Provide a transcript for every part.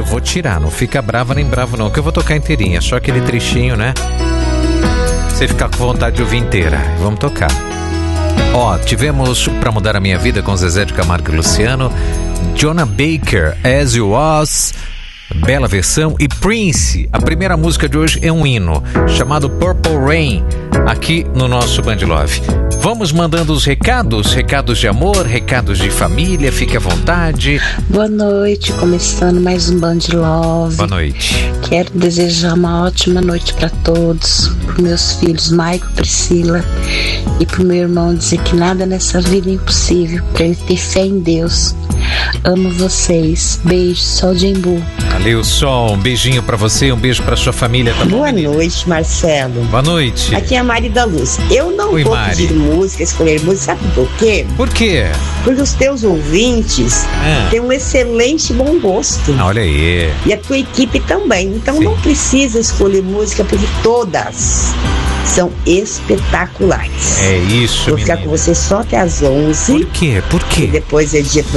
vou tirar, não fica brava nem bravo não, que eu vou tocar inteirinha, só aquele trechinho, né? Você ficar com vontade de ouvir inteira. Vamos tocar. Tivemos Pra Mudar a Minha Vida com Zezé de Camargo e Luciano, Jonah Baker, As You Was, bela versão, e Prince. A primeira música de hoje é um hino chamado Purple Rain, aqui no nosso Band Love. Vamos mandando os recados de amor, recados de família, fique à vontade. Boa noite, começando mais um Band Love. Boa noite. Quero desejar uma ótima noite para todos, para meus filhos Maico, Priscila, e para o meu irmão dizer que nada nessa vida é impossível, para ele ter fé em Deus. Amo vocês. Beijo, Sol de Embu. Valeu, Sol. Um beijinho pra você, um beijo pra sua família também. Boa noite, Marcelo. Boa noite. Aqui é a Mari da Luz. Eu não Oi, vou Mari. pedir música, escolher música, sabe por quê? Por quê? Porque os teus ouvintes têm um excelente bom gosto. Olha aí. E a tua equipe também. Então não precisa escolher música, porque todas são espetaculares. É isso, Vou ficar com você só até às 11. Por quê? Por quê? E depois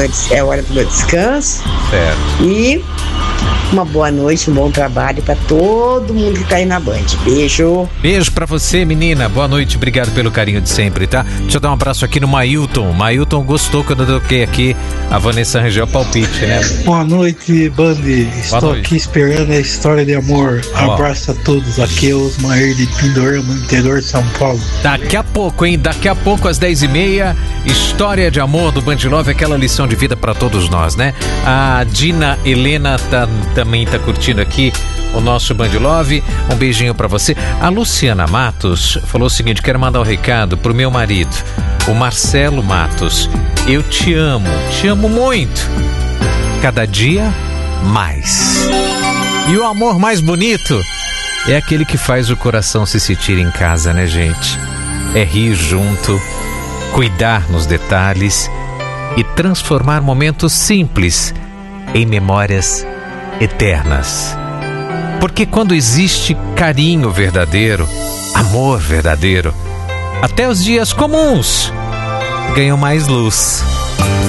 é hora do meu descanso. Certo. E uma boa noite, um bom trabalho pra todo mundo que tá aí na Band. Beijo. Beijo pra você, menina. Boa noite, obrigado pelo carinho de sempre, tá? Deixa eu dar um abraço aqui no Mailton. Mailton gostou quando eu toquei aqui a Vanessa Rangel Palpite, né? Boa noite, Band. Estou aqui esperando a história de amor. Abraço a todos. Aqui é Osmair de Pindorama, interior de São Paulo. Daqui a pouco, hein? Daqui a pouco, às 10h30, história de amor do Band Love, aquela lição de vida pra todos nós, né? A Dina Helena também tá curtindo aqui o nosso Band Love. Um beijinho pra você. A Luciana Matos falou o seguinte: quero mandar um recado pro meu marido, o Marcelo Matos. Eu te amo muito. Cada dia mais. E o amor mais bonito é aquele que faz o coração se sentir em casa, né, gente? É rir junto, cuidar nos detalhes e transformar momentos simples em memórias eternas. Porque quando existe carinho verdadeiro, amor verdadeiro, até os dias comuns ganham mais luz.